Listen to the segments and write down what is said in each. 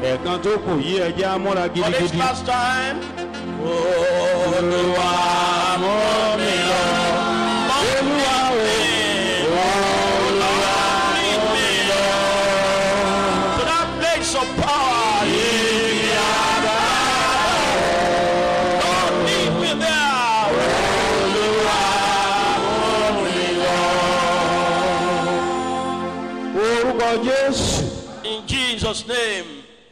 ẹ̀kan tó kù yí ẹjẹ́ amúra For this gidigidi. last time. Olúwa mú mi lọ. Olúwa o, Olúwa lead me to that place of power. Lord, lead me there. orúkọ Jésù, In Jesus' name.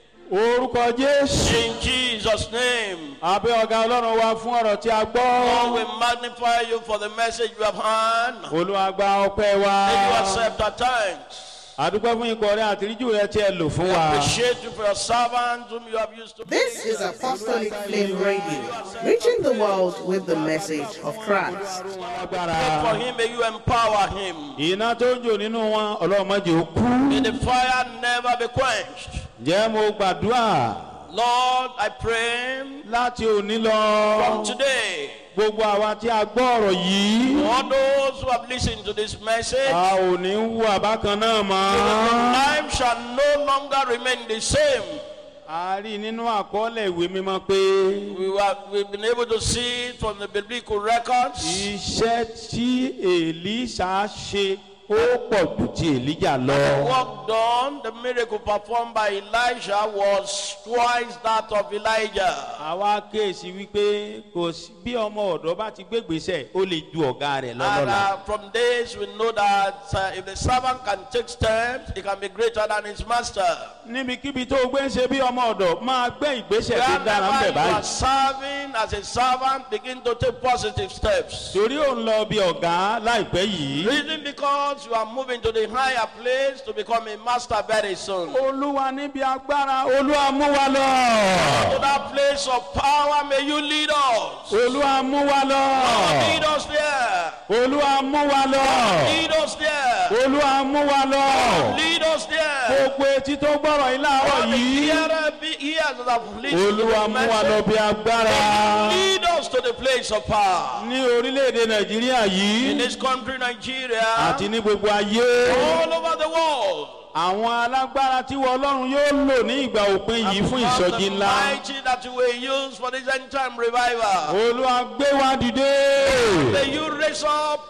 orúkọ Jésù. In Jesus' name. Abẹ́ ọ̀gá Ọlọ́run wa fún ọ̀rọ̀ tí a Lord, gbọ́. we magnify you for the message you have heard. Olúwa gba ọpẹ́ wa. May you accept our thanks. Àdúpẹ́ fún ikọ̀ rẹ àtìríjù rẹ tí ẹ lò fún We wa. appreciate you for your servants whom you have used to This is Apostolic Flame Radio, reaching the world with the message of Christ. for him. May you empower him. Iná tó ń jò nínú wọn, Ọlọ́run má jẹ́ ó kú. May the fire never be quenched. Ǹjẹ́ mo gbàdúrà Lord, I pray láti òní lọ. from today, Gbogbo àwa tí a gbọ́ ọ̀rọ̀ yìí. all those who have listened to this message, A ò ní wú àbákan náà mọ́. life shall no longer remain the same. A rí nínú àkọọ́lẹ̀ ìwé mímọ́ pé We've been able to see it from the biblical records. iṣẹ́ tí Èlíṣà ṣe ó pọ̀ jù ti Èlíjà lọ. The work done, the miracle performed by Elijah was twice that of Elijah. Àwa kéèsì wípé kò sí bí ọmọ ọ̀dọ́ bá ti gbégbèsè ó lè ju ọ̀gá rẹ̀ And lọ́lọ́la. from this we know that if the servant can take steps, he can be greater than his master. Níbikíbi tó o gbé ń ṣe bí ọmọ ọ̀dọ́ máa gbé ìgbésẹ̀ tó dára ń bẹ̀ Wherever you are báyìí. serving as a servant, begin to take positive steps. Torí ò ń lọ bí ọ̀gá láìpẹ́ yìí. Reason because you are moving to the higher place to become a master very soon. To Olúwa níbi agbára, Olúwa mú wa lọ. that place of power, may you lead us. Olúwa mú wa lọ. Lead us there. Olúwa mú wa lọ. Lead us there. Olúwa mú wa lọ. Lead us there. Gbogbo etí tó gbọ́rọ̀ yìí láàárọ̀ All the yìí. ears that have listened to Olúwa the mú wa lọ message, bí agbára. lead us to the place of power. Ní orílẹ̀-èdè Nàìjíríà In yìí this country, Nigeria, àti ní gbogbo ayé. all over the world. Àwọn alágbára tí wọ́n Ọlọ́run yóò lò ní ìgbà òpin yìí fún Because ìsọjí the ńlá. mighty that you will use for this end time revival. Olúwa gbé wa dìde. May you raise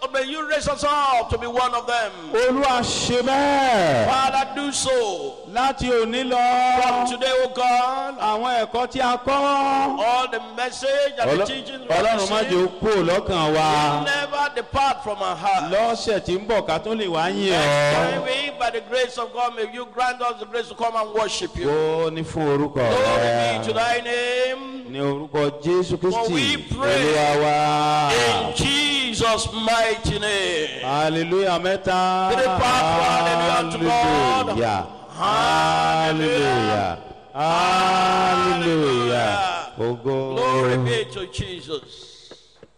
us up to be one of them. Olúwa ṣe bẹ́ẹ̀. Father, do so. Láti òní From lọ. today, O God, Àwọn ẹ̀kọ́ tí a kọ́. all the message and the teachings we have Ọlọ́run má jẹ́ ó received kúrò lọ́kàn wa. never depart from our heart. Lọ́sẹ̀ tí ń bọ̀ ká tó lè wá yìn Next ọ́. time we, by the grace of God, may you grant us the grace to come and worship you. Ó ní fún orúkọ Glory be to rẹ̀. thy name. Ní orúkọ Jésù For we Kristi. pray Olúwa wa. in Jesus' mighty name. Hallelujah mẹ́ta. Be the power, hallelujah unto God. Hallelujah. Hallelujah. Hallelujah. Ògo. Glory be to Jesus.